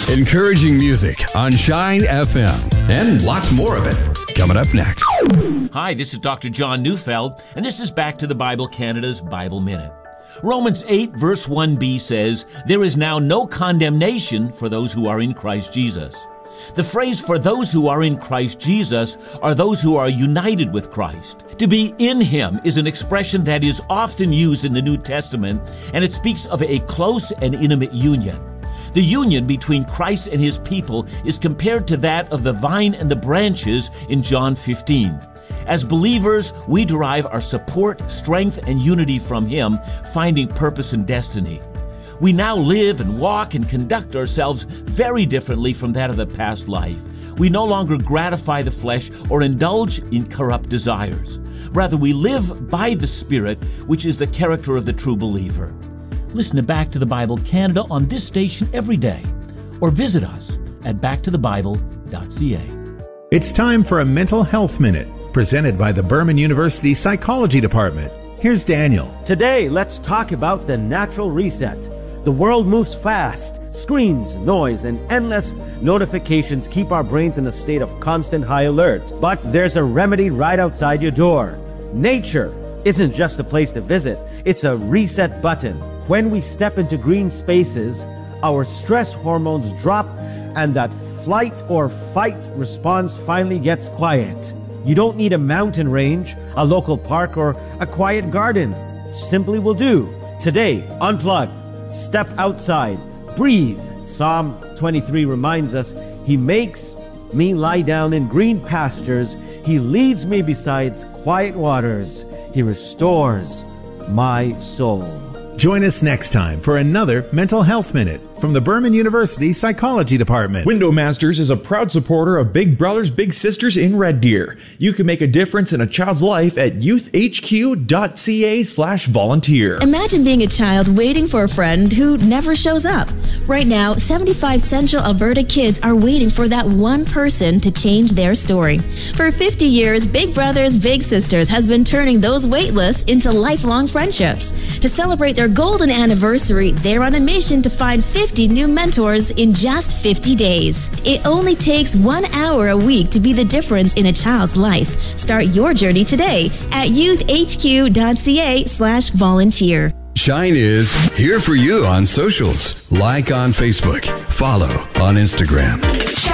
Encouraging music on Shine FM. And lots more of it coming up next. Hi, this is Dr. John Neufeld, and this is Back to the Bible Canada's Bible Minute. Romans 8 verse 1b says, "There is now no condemnation for those who are in Christ Jesus." The phrase "for those who are in Christ Jesus" are those who are united with Christ. To be in Him is an expression that is often used in the New Testament, and it speaks of a close and intimate union. The union between Christ and His people is compared to that of the vine and the branches in John 15. As believers, we derive our support, strength, and unity from Him, finding purpose and destiny. We now live and walk and conduct ourselves very differently from that of the past life. We no longer gratify the flesh or indulge in corrupt desires. Rather, we live by the Spirit, which is the character of the true believer. Listen to Back to the Bible Canada on this station every day, or visit us at backtothebible.ca. It's time for a Mental Health Minute, presented by the Berman University Psychology Department. Here's Daniel. Today, let's talk about the natural reset. The world moves fast. Screens, noise, and endless notifications keep our brains in a state of constant high alert. But there's a remedy right outside your door. Nature isn't just a place to visit, it's a reset button. When we step into green spaces, our stress hormones drop and that flight or fight response finally gets quiet. You don't need a mountain range, a local park, or a quiet garden. Simply will do. Today, unplug, step outside, breathe. Psalm 23 reminds us, He makes me lie down in green pastures. He leads me beside quiet waters. He restores my soul. Join us next time for another Mental Health Minute from the Berman University Psychology Department. Window Masters is a proud supporter of Big Brothers Big Sisters in Red Deer. You can make a difference in a child's life at youthhq.ca/volunteer. Imagine being a child waiting for a friend who never shows up. Right now, 75 Central Alberta kids are waiting for that one person to change their story. For 50 years, Big Brothers Big Sisters has been turning those wait lists into lifelong friendships. To celebrate their golden anniversary, they're on a mission to find 50 new mentors in just 50 days. It only takes 1 hour a week to be the difference in a child's life. Start your journey today at youthhq.ca/volunteer. Shine is here for you on socials. Like on Facebook. Follow on Instagram.